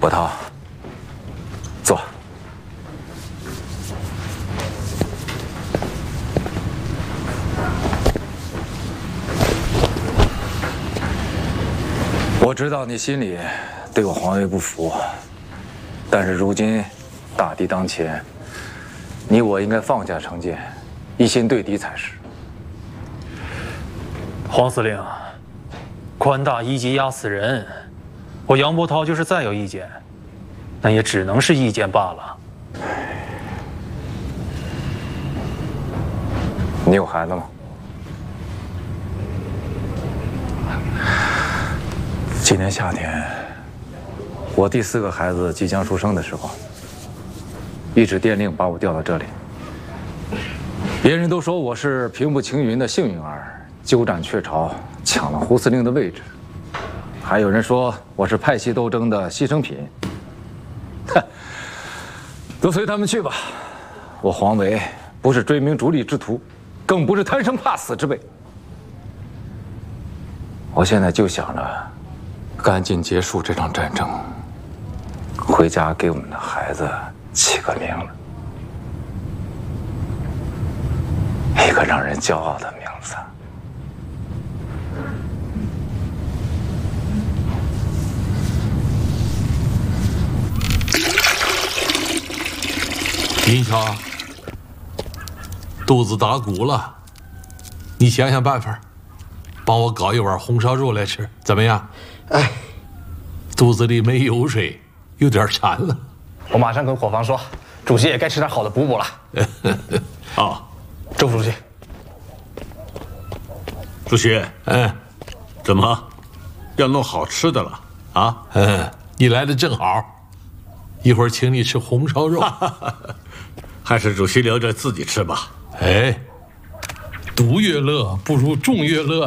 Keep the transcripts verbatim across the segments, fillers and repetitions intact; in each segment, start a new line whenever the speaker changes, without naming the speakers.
伯涛，坐。我知道你心里对我皇位不服，但是如今大敌当前，你我应该放下成见，一心对敌才是。
黄司令，官大一级压死人，我杨伯涛就是再有意见，那也只能是意见罢了。
你有孩子吗？今年夏天，我第四个孩子即将出生的时候，一纸电令把我调到这里。别人都说我是平步青云的幸运儿，鸠占鹊巢，抢了胡司令的位置。还有人说我是派系斗争的牺牲品。哼，都随他们去吧。我黄维不是追名逐利之徒，更不是贪生怕死之辈。我现在就想着赶紧结束这场战争，回家给我们的孩子起个名了，一个让人骄傲的名字。
林超，肚子打鼓了，你想想办法，帮我搞一碗红烧肉来吃，怎么样？
哎，
肚子里没油水，有点馋了。
我马上跟伙房说，主席也该吃点好的补补了。
好，
周副主席。
主席，
嗯，
怎么要弄好吃的了啊？
嗯，你来的正好，一会儿请你吃红烧肉。
还是主席留着自己吃吧。
哎，独乐乐不如众乐乐。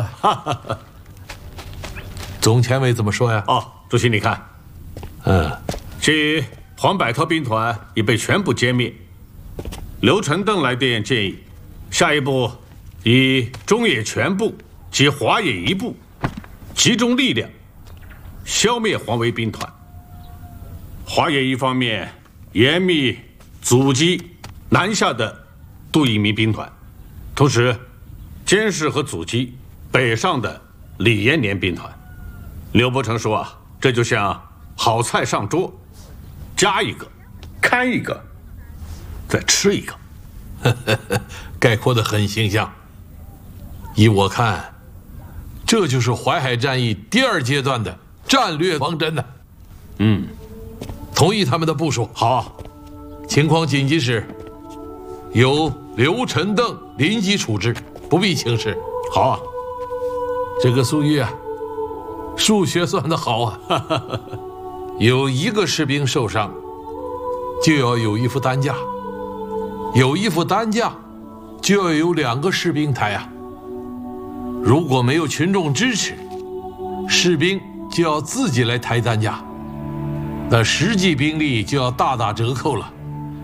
总前委怎么说呀？
哦，主席你看，
嗯，
即黄百韬兵团已被全部歼灭。刘承邓来电建议，下一步以中野全部及华野一部集中力量消灭黄维兵团。华野一方面严密阻击南下的杜聿明兵团，同时监视和阻击北上的李延年兵团。刘伯承说啊，这就像好菜上桌，夹一个，看一个，再吃一个。
概括得很形象。依我看，这就是淮海战役第二阶段的战略方针呢。
嗯，
同意他们的部署。
好，
情况紧急时，由刘承邓临机处置，不必轻视。
好啊，
这个粟裕啊，数学算得好啊。有一个士兵受伤，就要有一副担架；有一副担架，就要有两个士兵抬啊。如果没有群众支持，士兵就要自己来抬担架，那实际兵力就要大打折扣了。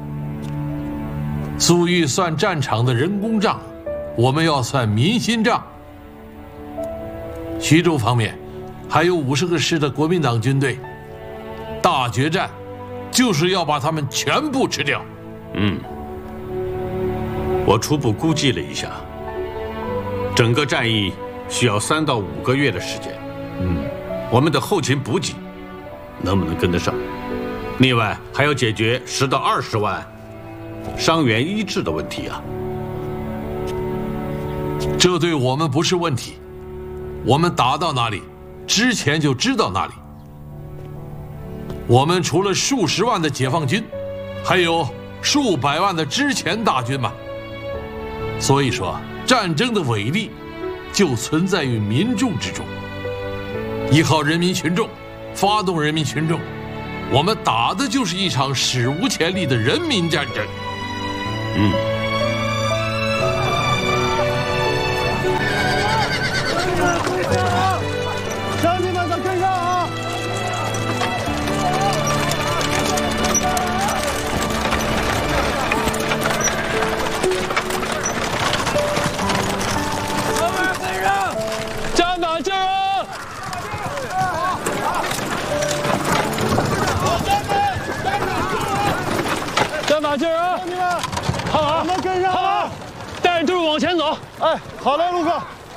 粟裕算战场的人工账，我们要算民心账。徐州方面还有五十个师的国民党军队，大决战就是要把他们全部吃掉。
嗯，我初步估计了一下，整个战役需要三到五个月的时间。
嗯，
我们的后勤补给能不能跟得上？另外还要解决十到二十万伤员医治的问题啊。
这对我们不是问题，我们打到哪里，之前就知道哪里。我们除了数十万的解放军，还有数百万的之前大军嘛。所以说，战争的伟力就存在于民众之中。依靠人民群众，发动人民群众，我们打的就是一场史无前例的人民战争。
嗯。
乡亲们，咱跟上啊！咱们跟上！站岗加油！ 大劲儿啊！
兄弟们，
看好，
咱们跟上啊！
带着队伍往前走。
哎，好嘞，陆哥。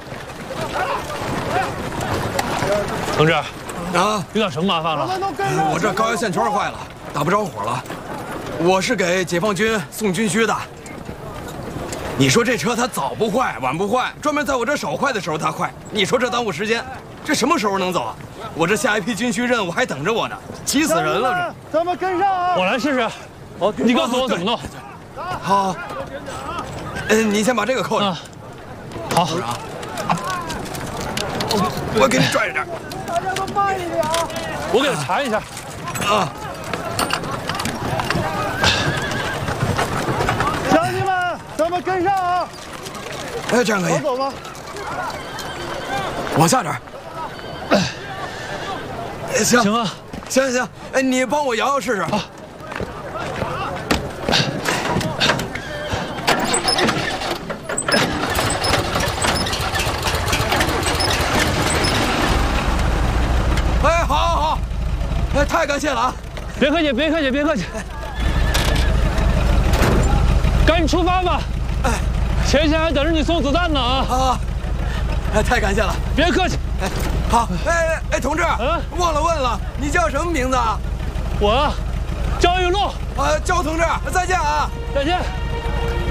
同志，
啊，
遇到什么麻烦了？
咱们都跟上。
我这高压线圈坏了，打不着火了。我是给解放军送军需的。你说这车它早不坏，晚不坏，专门在我这手坏的时候它坏。你说这耽误时间，这什么时候能走啊？我这下一批军需任务还等着我呢，急死人了
这。咱们跟上啊！
我来试试。哦，你告诉我怎么弄。
好。嗯，你先把这个扣上。
啊，好。
我我给你拽着点。
大家都慢一点啊！
我给他缠一下。
啊。
乡亲们，咱们跟上啊！
哎，这样可以。
好走吗？
往下点。行
行啊，
行行，哎，你帮我摇摇试试。啊。哎，好，好，好，哎，太感谢了啊！
别客气，别客气，别客气。赶紧出发吧！哎，前线还等着你送子弹呢啊！
啊，哎，太感谢了，
别客气。
哎，好，哎哎，同志，嗯，忘了问了，你叫什么名字啊？
我，焦玉露。
啊，焦同志，再见啊！
再见。